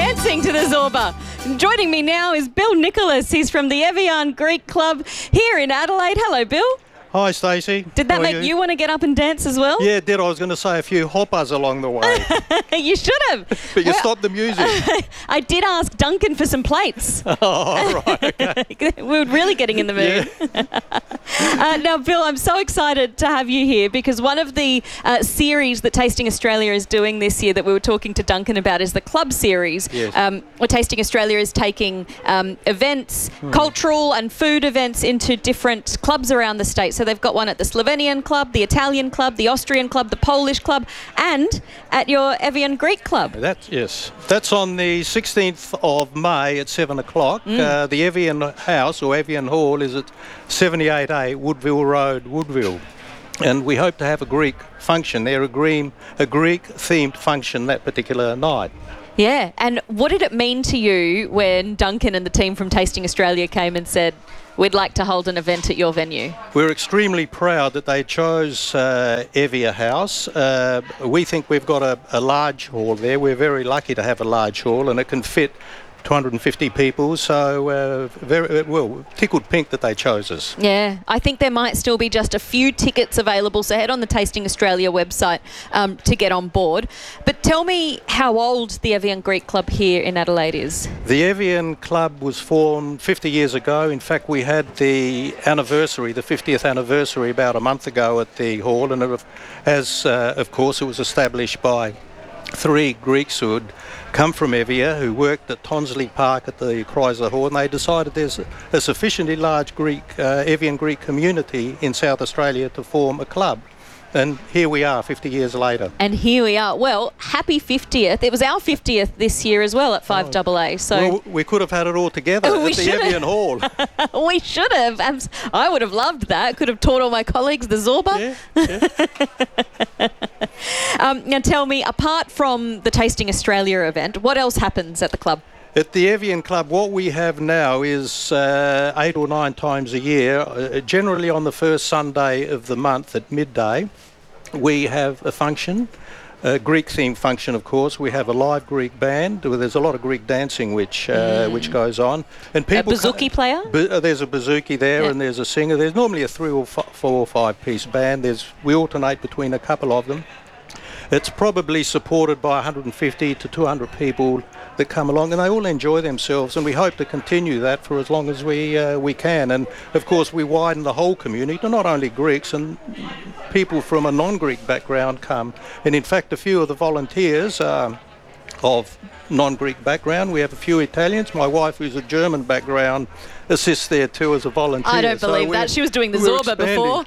dancing to the Zorba. Joining me now is Bill Nicholas. He's from the Evian Greek Club here in Adelaide. Hello, Bill. Hi, Stacey. Did that make you want to get up and dance as well? Yeah, it did. I was going to say a few hoppers along the way. You should have. But you stopped the music. I did ask Duncan for some plates. Oh, right, okay. We were really getting in the mood. Yeah. Now, Bill, I'm so excited to have you here because one of the series that Tasting Australia is doing this year that we were talking to Duncan about is the Club Series. Yes. Where Tasting Australia is taking events, cultural and food events into different clubs around the state. So they've got one at the Slovenian Club, the Italian Club, the Austrian Club, the Polish Club, and at your Evian Greek Club. That's on the 16th of May at 7 o'clock. The Evian House or Evian Hall is at 78A Woodville Road, Woodville. And we hope to have a Greek function there, a Greek-themed function that particular night. Yeah, and what did it mean to you when Duncan and the team from Tasting Australia came and said, we'd like to hold an event at your venue? We're extremely proud that they chose Evia House. We think we've got a large hall there. We're very lucky to have a large hall, and it can fit 250 people, so tickled pink that they chose us. Yeah, I think there might still be just a few tickets available, so head on the Tasting Australia website to get on board. But tell me how old the Evian Greek Club here in Adelaide is. The Evian Club was formed 50 years ago. In fact, we had the anniversary, the 50th anniversary, about a month ago at the hall, and of course, it was established by 3 Greeks who had come from Evia, who worked at Tonsley Park at the Chrysler Hall, and they decided there's a sufficiently large Evian Greek community in South Australia to form a club. And here we are 50 years later. And here we are. Well, happy 50th. It was our 50th this year as well at 5AA. So well, we could have had it all together at the Evian Hall. We should have. I would have loved that. Could have taught all my colleagues the Zorba. Yeah. Now tell me, apart from the Tasting Australia event, what else happens at the club? At the Evian Club, what we have now is 8 or 9 times a year, generally on the first Sunday of the month at midday, we have a function, a Greek-themed function, of course. We have a live Greek band. There's a lot of Greek dancing which goes on. And people a bouzouki player? There's a bouzouki there, and there's a singer. There's normally a 3 or 4 or 5 piece band. We alternate between a couple of them. It's probably supported by 150 to 200 people that come along, and they all enjoy themselves, and we hope to continue that for as long as we can. And of course we widen the whole community to not only Greeks, and people from a non-Greek background come. And in fact a few of the volunteers are of non-Greek background. We have a few Italians. My wife, who's a German background, assists there too as a volunteer. I don't believe that. She was doing the Zorba before.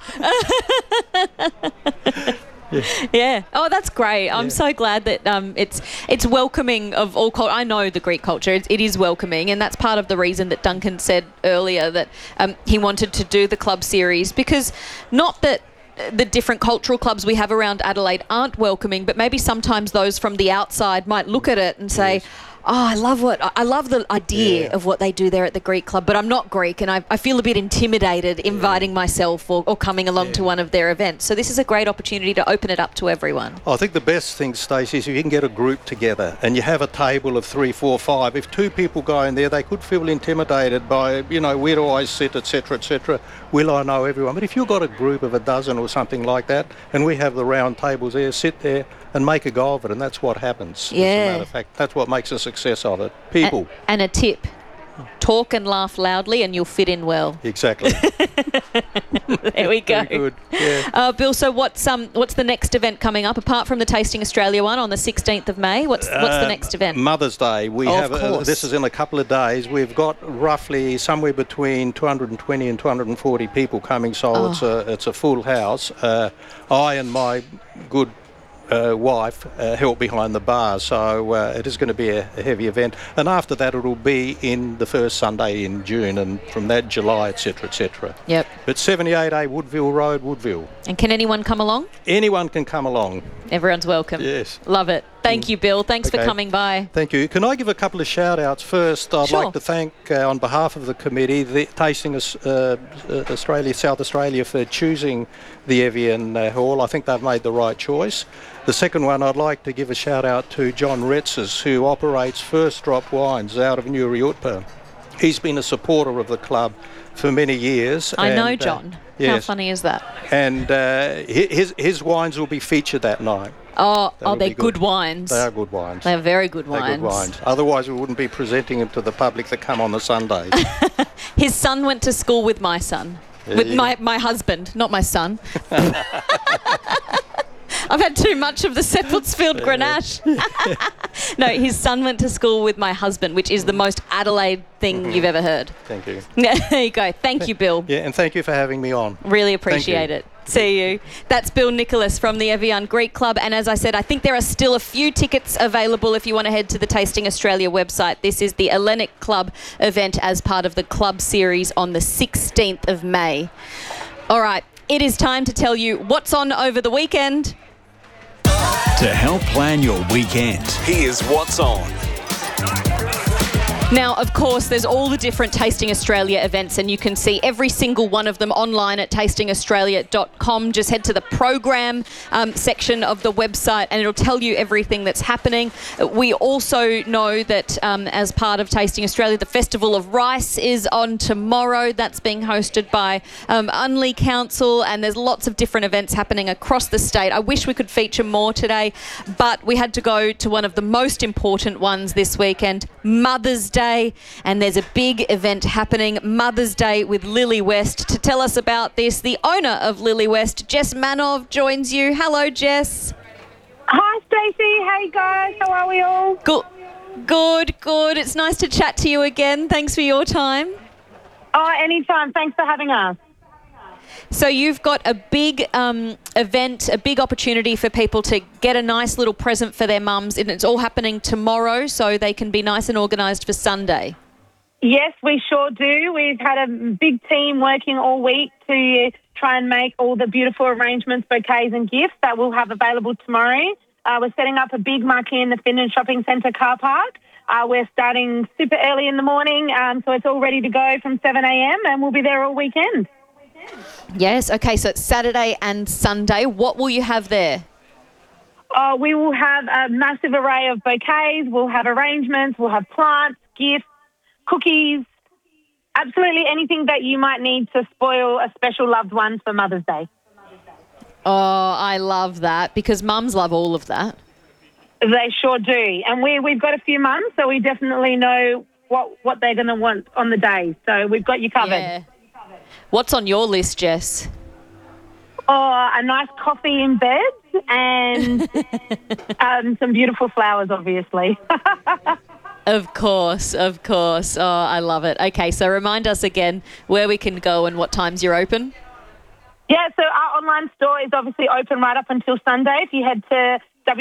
Yeah. Oh, that's great. I'm so glad that it's welcoming of all culture. I know the Greek culture. It is welcoming, and that's part of the reason that Duncan said earlier that he wanted to do the club series, because not that the different cultural clubs we have around Adelaide aren't welcoming, but maybe sometimes those from the outside might look at it and say, oh, I love the idea of what they do there at the Greek Club, but I'm not Greek, and I feel a bit intimidated inviting myself or coming along to one of their events. So this is a great opportunity to open it up to everyone. I think the best thing, Stacey, is if you can get a group together and you have a table of 3, 4, 5. If 2 people go in there, they could feel intimidated by, where do I sit, etc., etc. Will I know everyone? But if you've got a group of a dozen or something like that, and we have the round tables there, sit there and make a go of it, and that's what happens. Yeah. As a matter of fact, that's what makes a success of it. People. And a tip. Talk and laugh loudly and you'll fit in well. Exactly. There we go. Very good. Yeah. Bill, so what's the next event coming up apart from the Tasting Australia one on the 16th of May? What's the next event? Mother's Day. We have of course. This is in a couple of days. We've got roughly somewhere between 220 and 240 people coming, so it's a full house. I and my good wife help behind the bar, so it is going to be a heavy event, and after that it will be in the first Sunday in June, and from that July, etc., etc. Yep. But 78A Woodville Road, Woodville. And can anyone come along? Anyone can come along. Everyone's welcome. Yes. Love it. Thank you, Bill. Thanks for coming by. Thank you. Can I give a couple of shout-outs first? I'd Sure. like to thank, on behalf of the committee, the Tasting Australia, South Australia, for choosing the Evian Hall. I think they've made the right choice. The second one, I'd like to give a shout-out to John Retzes, who operates First Drop Wines out of Newry Utpa. He's been a supporter of the club for many years. I know John. Yes. How funny is that? And his wines will be featured that night. They're good wines. They are good wines. They're very good wines. They're good wines. Otherwise, we wouldn't be presenting them to the public that come on the Sundays. His son went to school with my son. With my husband, not my son. I've had too much of the Seppeltsfield Grenache. No, his son went to school with my husband, which is the most Adelaide thing you've ever heard. Thank you. There you go. Thank you, Bill. Yeah, and thank you for having me on. Really appreciate it. See you. That's Bill Nicholas from the Evian Greek Club. And as I said, I think there are still a few tickets available if you want to head to the Tasting Australia website. This is the Hellenic Club event as part of the club series on the 16th of May. All right, it is time to tell you what's on over the weekend. To help plan your weekend, here's what's on. Now, of course, there's all the different Tasting Australia events, and you can see every single one of them online at tastingaustralia.com. Just head to the program section of the website and it'll tell you everything that's happening. We also know that as part of Tasting Australia, the Festival of Rice is on tomorrow. That's being hosted by Unley Council, and there's lots of different events happening across the state. I wish we could feature more today, but we had to go to one of the most important ones this weekend, Mother's Day. And there's a big event happening, Mother's Day with Lily West. To tell us about this, the owner of Lily West, Jess Manov, joins you. Hello, Jess. Hi, Stacey. Hey, guys. How are we all? Good. It's nice to chat to you again. Thanks for your time. Oh, anytime. Thanks for having us. So you've got a big event, a big opportunity for people to get a nice little present for their mums, and it's all happening tomorrow so they can be nice and organised for Sunday. Yes, we sure do. We've had a big team working all week to try and make all the beautiful arrangements, bouquets and gifts that we'll have available tomorrow. We're setting up a big marquee in the Findon Shopping Centre car park. We're starting super early in the morning, so it's all ready to go from 7 a.m. and we'll be there all weekend. Yes, okay, so it's Saturday and Sunday. What will you have there? We will have a massive array of bouquets, we'll have arrangements, we'll have plants, gifts, cookies, absolutely anything that you might need to spoil a special loved one for Mother's Day. Oh, I love that, because mums love all of that. They sure do. And we've got a few mums, so we definitely know what they're going to want on the day. So we've got you covered. Yeah. What's on your list, Jess? Oh, a nice coffee in bed and some beautiful flowers, obviously. Of course. Oh, I love it. Okay, so remind us again where we can go and what times you're open. Yeah, so our online store is obviously open right up until Sunday. If you head to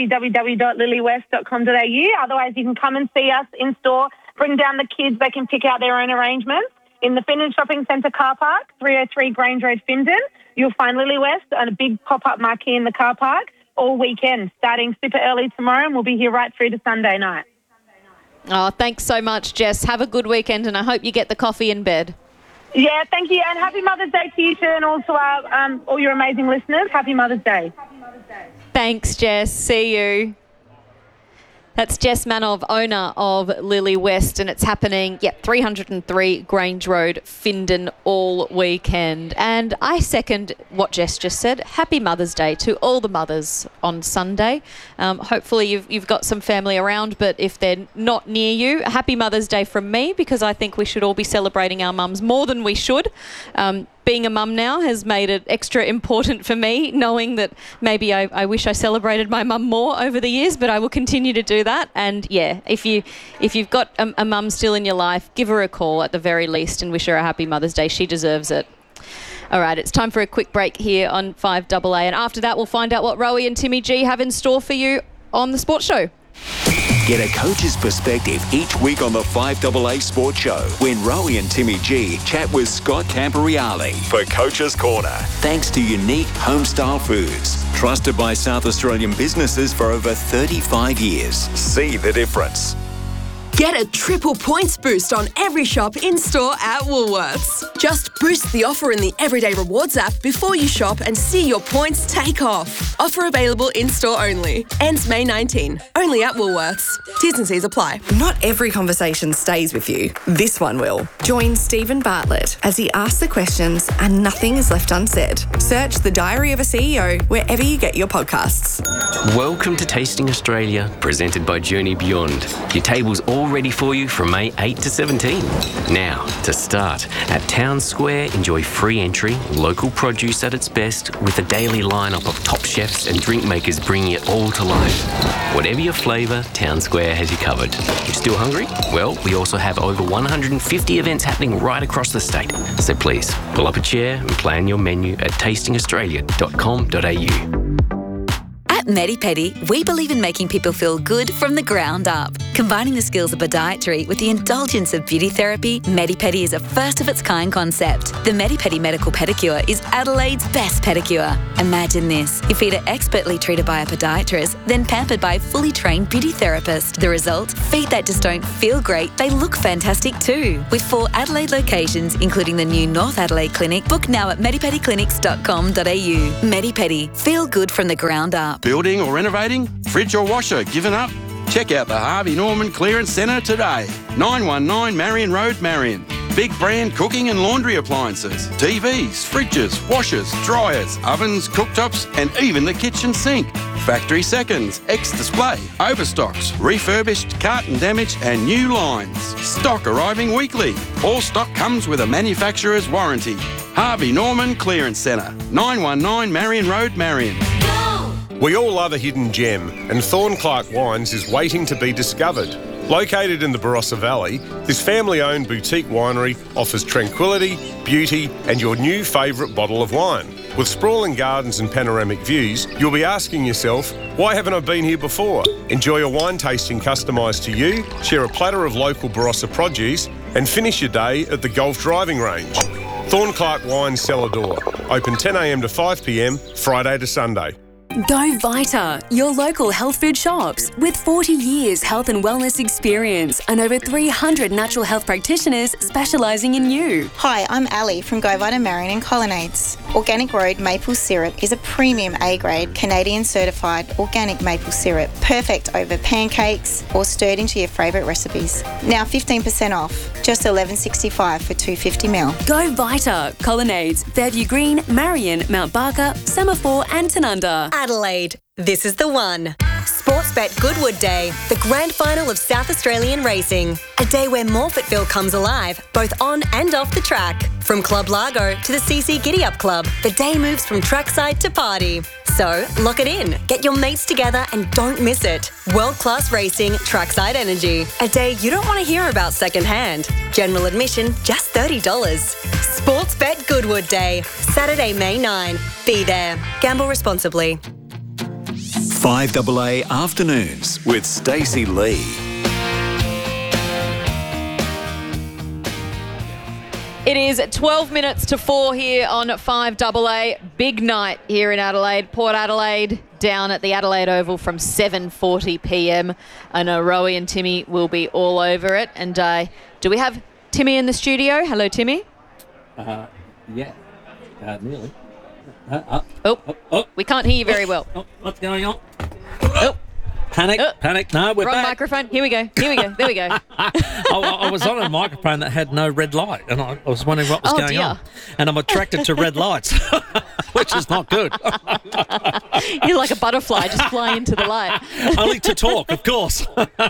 www.lilywest.com.au. Otherwise, you can come and see us in store, bring down the kids. They can pick out their own arrangements. In the Findon Shopping Centre car park, 303 Grange Road, Findon, you'll find Lily West on a big pop-up marquee in the car park all weekend, starting super early tomorrow, and we'll be here right through to Sunday night. Oh, thanks so much, Jess. Have a good weekend, and I hope you get the coffee in bed. Yeah, thank you, and happy Mother's Day to you too, and also our, all your amazing listeners. Happy Mother's Day. Thanks, Jess. See you. That's Jess Manov, owner of Lily West, and it's happening, 303 Grange Road, Findon, all weekend. And I second what Jess just said. Happy Mother's Day to all the mothers on Sunday. Hopefully you've got some family around, but if they're not near you, happy Mother's Day from me, because I think we should all be celebrating our mums more than we should. Being a mum now has made it extra important for me, knowing that maybe I wish I celebrated my mum more over the years, but I will continue to do that. And if you've got a mum still in your life, give her a call at the very least and wish her a happy Mother's Day. She deserves it. All right, it's time for a quick break here on 5AA, and after that we'll find out what Rowie and Timmy G have in store for you on the Sports Show. Get a coach's perspective each week on the 5AA Sports Show when Rowie and Timmy G chat with Scott Camporeale for Coach's Corner. Thanks to Unique Homestyle Foods, trusted by South Australian businesses for over 35 years. See the difference. Get a triple points boost on every shop in-store at Woolworths. Just boost the offer in the Everyday Rewards app before you shop and see your points take off. Offer available in-store only. Ends May 19. Only at Woolworths. T's and C's apply. Not every conversation stays with you. This one will. Join Stephen Bartlett as he asks the questions and nothing is left unsaid. Search The Diary of a CEO wherever you get your podcasts. Welcome to Tasting Australia, presented by Journey Beyond. Your table's all ready for you from May 8 to 17. Now, to start, at Town Square, enjoy free entry, local produce at its best, with a daily lineup of top chefs and drink makers bringing it all to life. Whatever your flavour, Town Square has you covered. You still hungry? Well, we also have over 150 events happening right across the state. So please, pull up a chair and plan your menu at tastingaustralia.com.au. At Medi-Pedi, we believe in making people feel good from the ground up. Combining the skills of podiatry with the indulgence of beauty therapy, Medi-Pedi is a first-of-its-kind concept. The Medi-Pedi Medical Pedicure is Adelaide's best pedicure. Imagine this. Your feet are expertly treated by a podiatrist, then pampered by a fully trained beauty therapist. The result? Feet that just don't feel great, they look fantastic too. With 4 Adelaide locations, including the new North Adelaide Clinic, book now at medipediclinics.com.au. Medi-Pedi. Feel good from the ground up. Building or renovating? Fridge or washer? Given up? Check out the Harvey Norman Clearance Centre today. 919 Marion Road, Marion. Big brand cooking and laundry appliances, TVs, fridges, washers, dryers, ovens, cooktops, and even the kitchen sink. Factory seconds, ex-display, overstocks, refurbished, carton damage, and new lines. Stock arriving weekly. All stock comes with a manufacturer's warranty. Harvey Norman Clearance Centre, 919 Marion Road, Marion. We all love a hidden gem, and Thornclark Wines is waiting to be discovered. Located in the Barossa Valley, this family-owned boutique winery offers tranquility, beauty, and your new favourite bottle of wine. With sprawling gardens and panoramic views, you'll be asking yourself, why haven't I been here before? Enjoy a wine tasting customised to you, share a platter of local Barossa produce, and finish your day at the golf driving range. Thornclark Wines Cellar Door, open 10 a.m. to 5 p.m, Friday to Sunday. Go Vita, your local health food shops. With 40 years health and wellness experience and over 300 natural health practitioners specialising in you. Hi, I'm Ali from Go Vita Marion and Colonnades. Organic Road maple syrup is a premium A-grade Canadian certified organic maple syrup, perfect over pancakes or stirred into your favourite recipes. Now 15% off, just $11.65 for 250ml. Go Vita, Colonnades, Fairview Green, Marion, Mount Barker, Semaphore and Tanunda. Adelaide, this is the one. Sportsbet Goodwood Day, the grand final of South Australian racing. A day where Morfettville comes alive, both on and off the track. From Club Largo to the CC Giddy Up Club, the day moves from trackside to party. So, lock it in, get your mates together and don't miss it. World-class racing, trackside energy. A day you don't want to hear about secondhand. General admission, just $30. Sportsbet Goodwood Day, Saturday, May 9. Be there. Gamble responsibly. 5AA Afternoons with Stacey Lee. It is 12 minutes to 4 here on 5AA. Big night here in Adelaide. Port Adelaide down at the Adelaide Oval from 7:40 p.m. I know Rowie and Timmy will be all over it. And do we have Timmy in the studio? Hello, Timmy. Yeah, nearly. We can't hear you very well. What's going on? Panic. No, we're Wrong back. microphone. Here we go. There we go. I was on a microphone that had no red light, and I was wondering what was going on. And I'm attracted to red lights, which is not good. You're like a butterfly, just fly into the light. Only to talk, of course.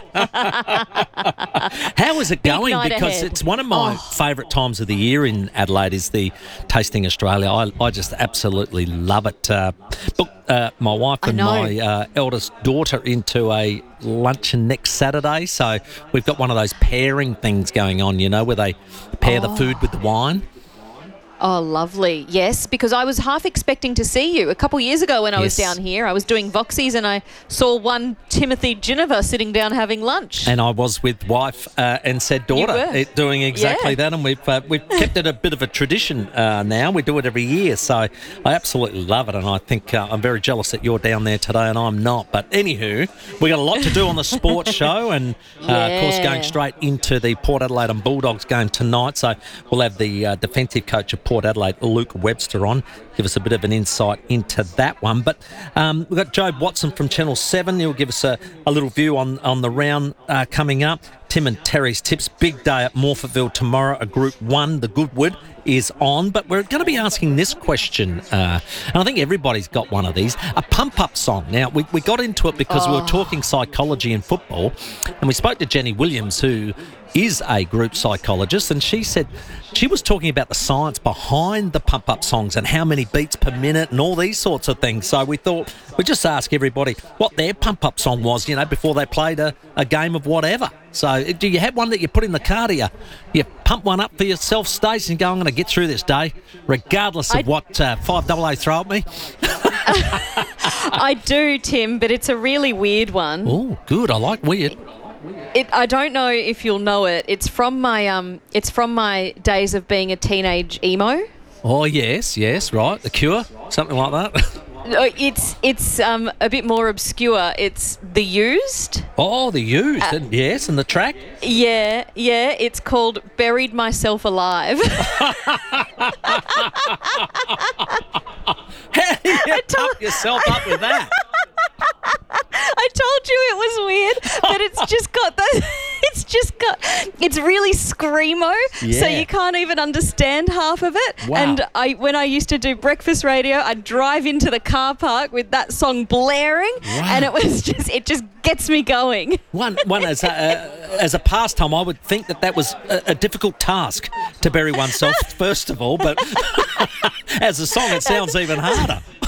How is it going? Because ahead. It's one of my favourite times of the year in Adelaide is the Tasting Australia. I just absolutely love it. Booked my wife and my eldest daughter into a luncheon next Saturday. So we've got one of those pairing things going on, you know, where they pair the food with the wine. Oh, lovely. Yes, because I was half expecting to see you a couple years ago when I was down here. I was doing Voxies and I saw one Timothy Ginniver sitting down having lunch. And I was with wife and said daughter doing exactly that. And we've kept it a bit of a tradition now. We do it every year. So I absolutely love it. And I think I'm very jealous that you're down there today and I'm not. But anywho, we got a lot to do on the sports show. And, of course, going straight into the Port Adelaide and Bulldogs game tonight. So we'll have the defensive coach of Port Adelaide, Luke Webster, on. Give us a bit of an insight into that one. But we've got Jobe Watson from Channel 7. He'll give us a little view on the round coming up. Tim and Terry's tips. Big day at Morphettville tomorrow. A Group 1, the Goodwood, is on. But we're going to be asking this question, and I think everybody's got one of these, a pump-up song. Now, we got into it because we were talking psychology in football, and we spoke to Jenny Williams, who is a group psychologist, and she said she was talking about the science behind the pump-up songs and how many beats per minute and all these sorts of things. So we thought we'd just ask everybody what their pump-up song was, before they played a game of whatever. So do you have one that you put in the car? Do you pump one up for yourself, Stace, and go, I'm going to get through this day, regardless of what 5AA throw at me? I do, Tim, but it's a really weird one. Oh, good. I like weird. I don't know if you'll know it. It's from my days of being a teenage emo. Oh yes, right. The Cure, something like that. It's a bit more obscure. It's The Used. Oh, The Used, yes, and the track. Yeah. It's called "Buried Myself Alive." How do you pump yourself up with that? I told you it was weird, but it's really screamo, so you can't even understand half of it. Wow. And when I used to do breakfast radio, I'd drive into the car park with that song blaring, and it just gets me going. One as a pastime, I would think that was a difficult task to bury oneself, first of all, but as a song, it sounds even harder.